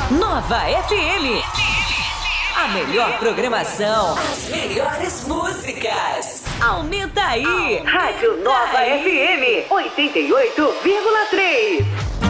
Nova FM. A melhor programação, as melhores músicas. Aumenta aí. Rádio Nova FM 88,3.